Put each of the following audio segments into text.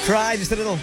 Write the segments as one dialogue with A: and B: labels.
A: Try just a little.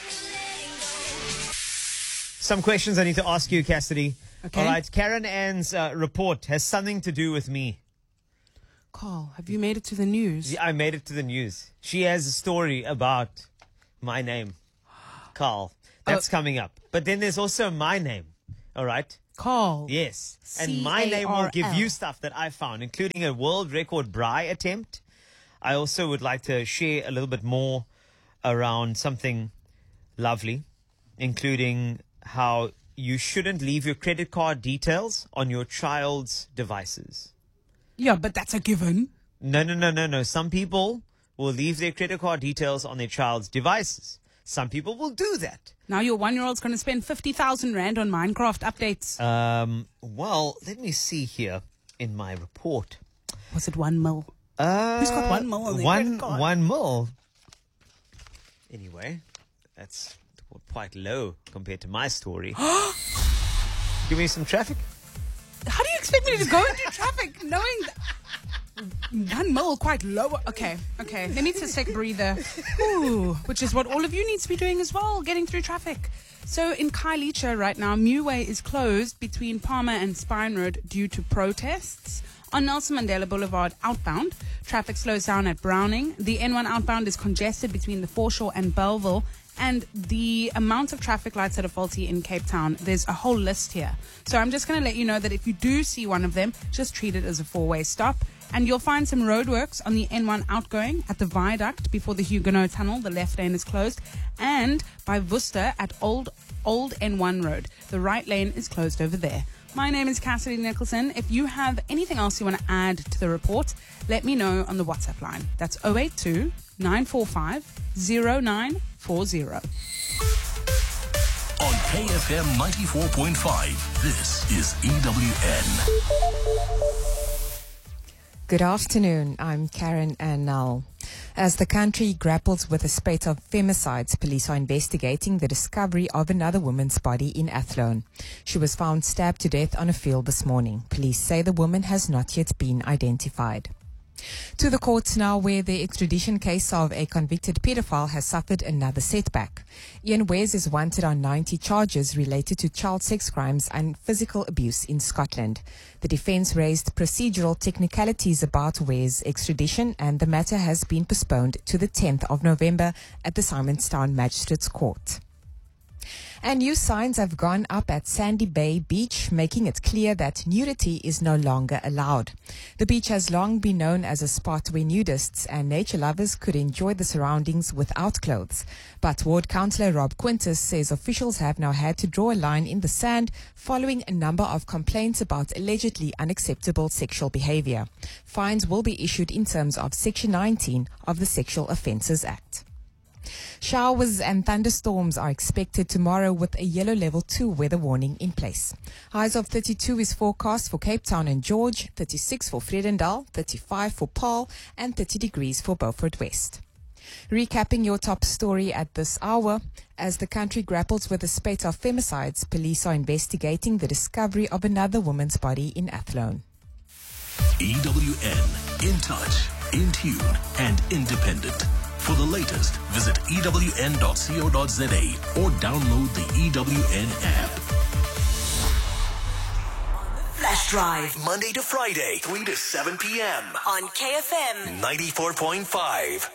A: Some questions I need to ask you, Cassidy.
B: Okay.
A: All right. Karen Ann's report has something to do with me.
B: Carl, have you made it to the news?
A: Yeah, I made it to the news. She has a story about my name, Carl. That's coming up. But then there's also my name. All right.
B: Carl.
A: Yes. And my name will give
B: C-A-R-L.
A: you stuff that I found, including a world record braai attempt. I also would like to share a little bit more around something lovely, including how you shouldn't leave your credit card details on your child's devices.
B: Yeah, but that's a given.
A: No. Some people will leave their credit card details on their child's devices. Some people will do that.
B: Now your 1-year-old's going to spend 50,000 Rand on Minecraft updates.
A: Well, let me see here in my report.
B: Was it 1 mil? Who's got 1 mil on their credit card?
A: 1 mil. Anyway, that's quite low compared to my story. Give me some traffic.
B: How do you expect me to go into traffic knowing that 1 mil quite low? Okay. Let me just take a breather. Ooh, which is what all of you need to be doing as well, getting through traffic. So in Khayelitsha right now, Muway is closed between Palmer and Spine Road due to protests. On Nelson Mandela Boulevard outbound, traffic slows down at Browning. The N1 outbound is congested between the Foreshore and Belleville. And the amount of traffic lights that are faulty in Cape Town, there's a whole list here. So I'm just going to let you know that if you do see one of them, just treat it as a 4-way stop. And you'll find some roadworks on the N1 outgoing at the viaduct before the Huguenot Tunnel. The left lane is closed. And by Worcester at Old N1 Road. The right lane is closed over there. My name is Cassidy Nicholson. If you have anything else you want to add to the report, let me know on the WhatsApp line. That's 082 945 0940.
C: On KFM 94.5, this is EWN.
D: Good afternoon. I'm Karen Annal. As the country grapples with a spate of femicides, police are investigating the discovery of another woman's body in Athlone. She was found stabbed to death on a field this morning. Police say the woman has not yet been identified. To the courts now, where the extradition case of a convicted pedophile has suffered another setback. Ian Wes is wanted on 90 charges related to child sex crimes and physical abuse in Scotland. The defence raised procedural technicalities about Wes' extradition, and the matter has been postponed to the 10th of November at the Simonstown Magistrates Court. And new signs have gone up at Sandy Bay Beach, making it clear that nudity is no longer allowed. The beach has long been known as a spot where nudists and nature lovers could enjoy the surroundings without clothes. But Ward Councillor Rob Quintus says officials have now had to draw a line in the sand following a number of complaints about allegedly unacceptable sexual behavior. Fines will be issued in terms of Section 19 of the Sexual Offences Act. Showers and thunderstorms are expected tomorrow with a yellow level 2 weather warning in place. Highs of 32 is forecast for Cape Town and George, 36 for Vredendal, 35 for Paarl, and 30 degrees for Beaufort West. Recapping your top story at this hour, as the country grapples with a spate of femicides, police are investigating the discovery of another woman's body in Athlone.
C: EWN, in touch, in tune, and independent. For the latest, visit ewn.co.za or download the EWN app.
E: Flash Drive.
C: Monday to Friday, 3 to 7 p.m.
E: On KFM
C: 94.5.